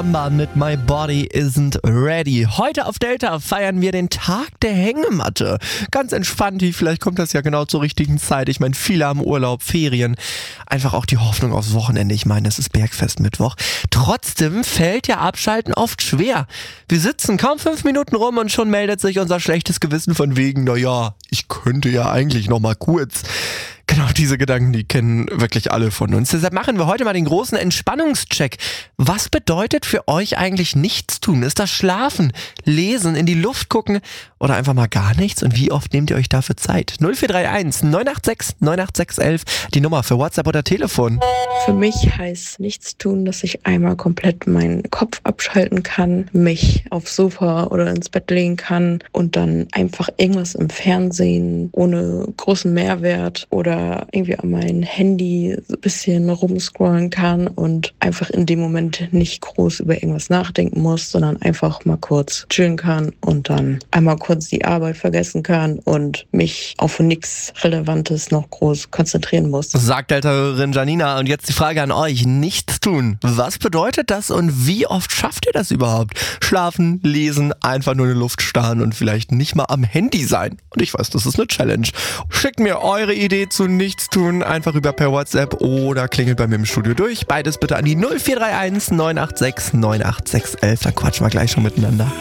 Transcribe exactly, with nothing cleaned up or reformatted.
Mit My Body Isn't Ready. Heute auf Delta feiern wir den Tag der Hängematte. Ganz entspannt, vielleicht kommt das ja genau zur richtigen Zeit. Ich meine, viele haben Urlaub, Ferien. Einfach auch die Hoffnung aufs Wochenende. Ich meine, es ist Bergfest-Mittwoch. Trotzdem fällt ja Abschalten oft schwer. Wir sitzen kaum fünf Minuten rum und schon meldet sich unser schlechtes Gewissen von wegen, naja, ich könnte ja eigentlich noch mal kurz. Genau, diese Gedanken, die kennen wirklich alle von uns. Deshalb machen wir heute mal den großen Entspannungscheck. Was bedeutet für euch eigentlich nichts tun? Ist das Schlafen, Lesen, in die Luft gucken oder einfach mal gar nichts? Und wie oft nehmt ihr euch dafür Zeit? null vier drei eins neun acht sechs neun acht sechs elf, die Nummer für WhatsApp oder Telefon. Für mich heißt nichts tun, dass ich einmal komplett meinen Kopf abschalten kann, mich aufs Sofa oder ins Bett legen kann und dann einfach irgendwas im Fernsehen ohne großen Mehrwert oder irgendwie an mein Handy so ein bisschen rumscrollen kann und einfach in dem Moment nicht groß über irgendwas nachdenken muss, sondern einfach mal kurz chillen kann und dann einmal kurz die Arbeit vergessen kann und mich auf nichts Relevantes noch groß konzentrieren muss. Sagt Delta-Hörerin Janina. Und jetzt die Frage an euch. Nichts tun. Was bedeutet das und wie oft schafft ihr das überhaupt? Schlafen, lesen, einfach nur in die Luft starren und vielleicht nicht mal am Handy sein. Und ich weiß, das ist eine Challenge. Schickt mir eure Idee zu nichts tun, einfach über per WhatsApp oder klingelt bei mir im Studio durch. Beides bitte an die null vier drei eins neun acht sechs neun acht sechs elf. Dann quatschen wir gleich schon miteinander.